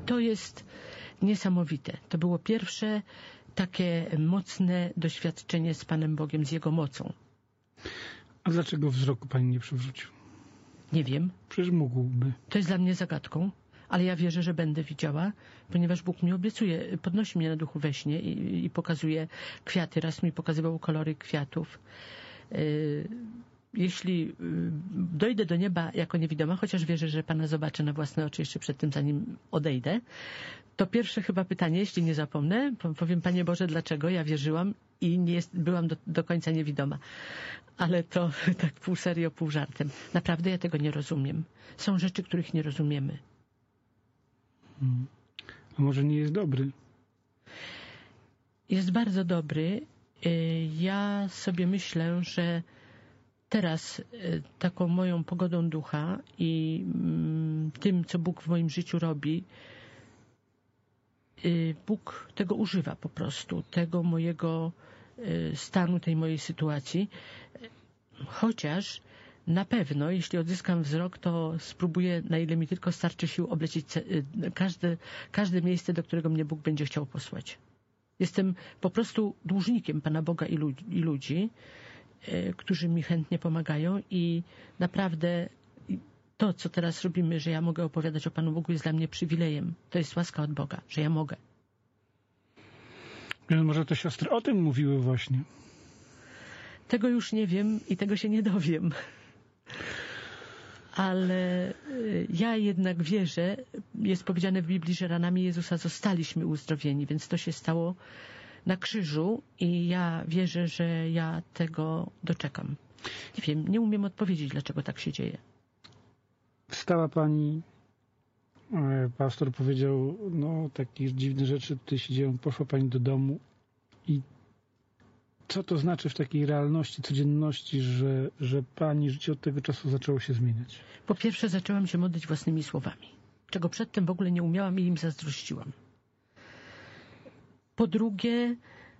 to jest niesamowite. To było pierwsze takie mocne doświadczenie z Panem Bogiem, z Jego mocą. A dlaczego wzroku Pani nie przywrócił? Nie wiem. Przecież mógłby. To jest dla mnie zagadką, ale ja wierzę, że będę widziała, ponieważ Bóg mi obiecuje, podnosi mnie na duchu we śnie i pokazuje kwiaty. Raz mi pokazywał kolory kwiatów. Jeśli dojdę do nieba jako niewidoma, chociaż wierzę, że Pana zobaczę na własne oczy jeszcze przed tym, zanim odejdę, to pierwsze chyba pytanie, jeśli nie zapomnę, powiem: Panie Boże, dlaczego ja wierzyłam i byłam do końca niewidoma. Ale to tak pół serio, pół żartem. Naprawdę ja tego nie rozumiem. Są rzeczy, których nie rozumiemy. A może nie jest dobry? Jest bardzo dobry. Ja sobie myślę, że teraz taką moją pogodą ducha i tym, co Bóg w moim życiu robi, Bóg tego używa po prostu, tego mojego stanu, tej mojej sytuacji. Chociaż na pewno, jeśli odzyskam wzrok, to spróbuję, na ile mi tylko starczy sił, oblecieć każde miejsce, do którego mnie Bóg będzie chciał posłać. Jestem po prostu dłużnikiem Pana Boga i ludzi, którzy mi chętnie pomagają i naprawdę to, co teraz robimy, że ja mogę opowiadać o Panu Bogu, jest dla mnie przywilejem. To jest łaska od Boga, że ja mogę. Może te siostry o tym mówiły właśnie. Tego już nie wiem i tego się nie dowiem. Ale ja jednak wierzę, jest powiedziane w Biblii, że ranami Jezusa zostaliśmy uzdrowieni, więc to się stało na krzyżu i ja wierzę, że ja tego doczekam. Nie wiem, nie umiem odpowiedzieć, dlaczego tak się dzieje. Wstała Pani, pastor powiedział, takie dziwne rzeczy tutaj się dzieją, poszła Pani do domu i co to znaczy w takiej realności, codzienności, że Pani życie od tego czasu zaczęło się zmieniać? Po pierwsze, zaczęłam się modlić własnymi słowami, czego przedtem w ogóle nie umiałam i im zazdrościłam. Po drugie,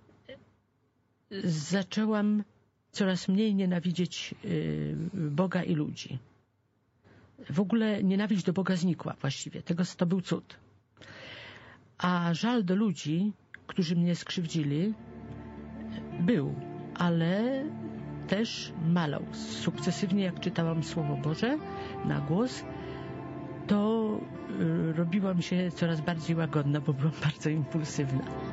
zaczęłam coraz mniej nienawidzieć Boga i ludzi. W ogóle nienawiść do Boga znikła właściwie. To był cud. A żal do ludzi, którzy mnie skrzywdzili, był, ale też malał. Sukcesywnie, jak czytałam Słowo Boże na głos, to robiłam się coraz bardziej łagodna, bo byłam bardzo impulsywna.